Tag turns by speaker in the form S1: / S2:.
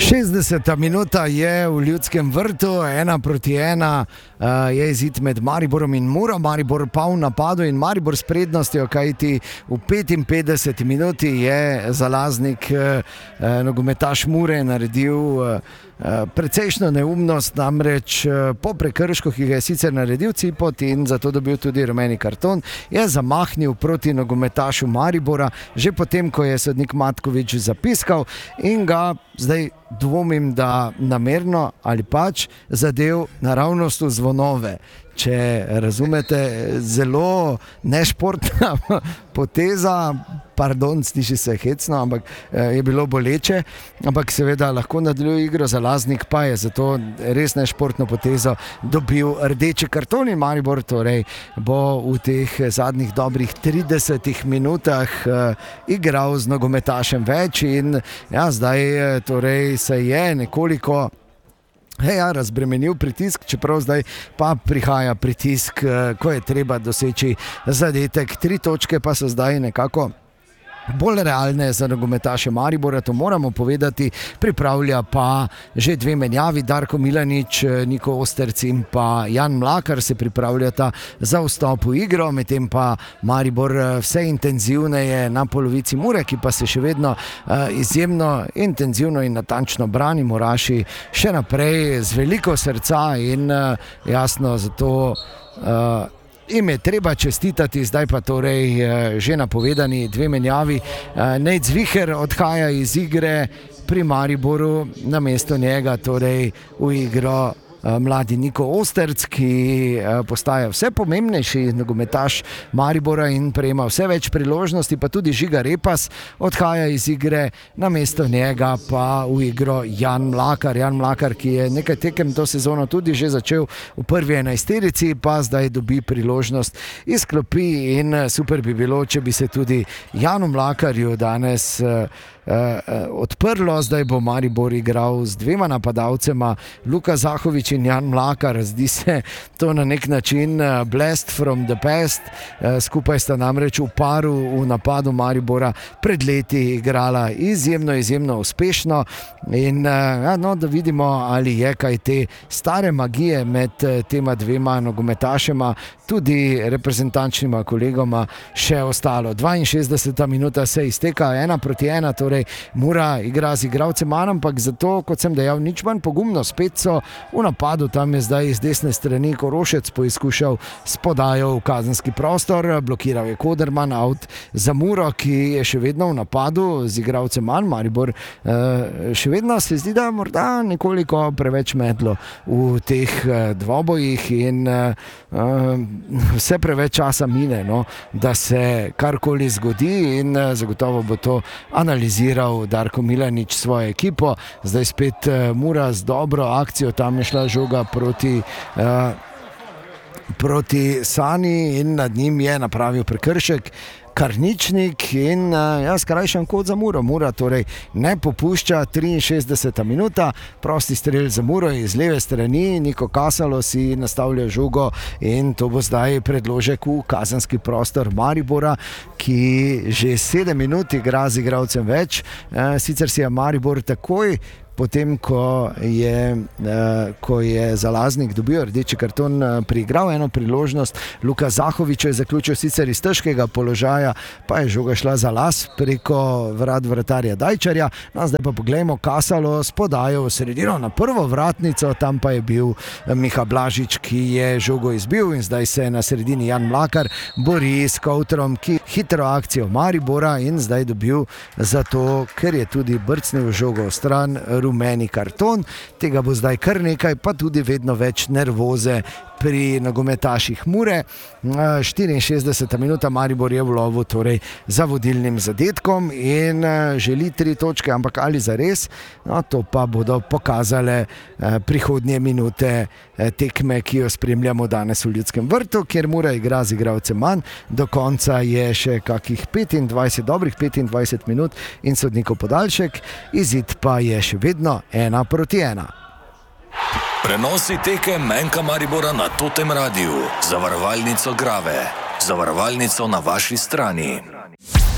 S1: 60. minuta je v Ljudskem vrtu, 1-1 je izid med Mariborom in Muro. Maribor pa v napadu in Maribor s prednostjo, kajti v 55 minuti je Zalaznik, nogometaš Mure, naredil precejšno neumnost, namreč po prekršku, ki ga je sicer naredil Cipot in zato dobil tudi rumeni karton, je zamahnil proti nogometašu Maribora, že potem, ko je sodnik Matkovič zapiskal in ga zdaj dvomim, da namerno ali pač zadev naravnost v zvonove. Če razumete, zelo nešportna poteza, pardon, sliši se hecno, ampak je bilo boleče, ampak seveda lahko nadaljuje igro, Zalaznik pa je zato res nešportno potezo dobil rdeči karton in Maribor torej bo v teh zadnjih dobrih 30 minutah igral z nogometašem več in ja, zdaj torej se je nekoliko razbremenil pritisk, čeprav zdaj pa prihaja pritisk, ko je treba doseči zadetek. 3 točke pa so zdaj nekako bolj realne za nogometaše Maribora, to moramo povedati. Pripravlja pa že 2 menjavi, Darko Milanič, Niko Osterc in pa Jan Mlakar se pripravljata za vstop v igro, medtem pa Maribor vse intenzivneje na polovici Mure, ki pa se še vedno izjemno intenzivno in natančno brani. Moraši še naprej z veliko srca in jasno zato im je treba čestitati, zdaj pa torej že napovedani 2 menjavi. Nejc Viher odhaja iz igre pri Mariboru, namesto njega torej v igro mladi Niko Osterc, ki postaja vse pomembnejši nogometaš Maribora in prejema vse več priložnosti, pa tudi Žiga Repas odhaja iz igre, namesto njega pa v igro Jan Mlakar. Jan Mlakar, ki je nekaj tekem to sezono tudi že začel v prvi 11-terici, pa zdaj dobi priložnost iz klopi in super bi bilo, če bi se tudi Janu Mlakarju danes odprlo. Zdaj bo Maribor igral z 2 napadalcema, Luka Zahovič in Jan Mlakar. Zdi se to na nek način blast from the past. Skupaj sta namreč v paru v napadu Maribora pred leti igrala izjemno uspešno in da vidimo, ali je kaj te stare magije med tema 2 nogometašema, tudi reprezentančnima kolegoma še ostalo. 62. minuta se izteka, 1-1, torej Mura igra z igralcem manj, ampak zato, kot sem dejal, nič manj pogumno. Spet so v napadu, tam je zdaj iz desne strani Korošec poizkušal s podajo v kazenski prostor, blokiral je Koderman, out za Muro, ki je še vedno v napadu z igralcem manj. Maribor še vedno se zdi, da morda nekoliko preveč medlo v teh dvobojih in vse preveč časa mine, da se karkoli zgodi in zagotovo bo to analiziral Darko Milanič svojo ekipo. Zdaj spet Mura z dobro akcijo, tam je šla žoga proti Sani in nad njim je napravil prekršek Karničnik in skrajšan kot za Muro. Mura torej ne popušča, 63. minuta, prosti strel za Muro iz leve strani, Niko Kasalo si nastavlja žogo in to bo zdaj predložek v kazenski prostor Maribora, ki že 7 minut igra z igralcem več. Sicer si je Maribor takoj potem, ko je Zalaznik dobil rdeči karton, priigral eno priložnost. Luka Zahovič je zaključil sicer iz težkega položaja, pa je žoga šla za las preko vrat vratarja Dajčarja. Zdaj pa poglejmo, Kasalo s podajo v sredino na prvo vratnico, tam pa je bil Miha Blažič, ki je žogo izbil in zdaj se na sredini Jan Mlakar bori s Koutrom, ki hitro akcijo Maribora in zdaj dobil zato, ker je tudi brcnil žogo v stran, rumeni karton. Tega bo zdaj kar nekaj, pa tudi vedno več nervoze pri nogometaših Mure. 64. minuta, Maribor je v lovu torej za vodilnim zadetkom in želi 3 točke, ampak ali zares? To pa bodo pokazale prihodnje minute tekme, ki jo spremljamo danes v Ljudskem vrtu, kjer Mura igra z igralcem manj. Do konca je še kakih 25 minut in sodnikov podaljšek, izid pa je še vedno 1-1.
S2: Prenosi tekem Menka Maribora na Totem Radiu. Zavarovalnico Grave. Zavarovalnico na vaši strani.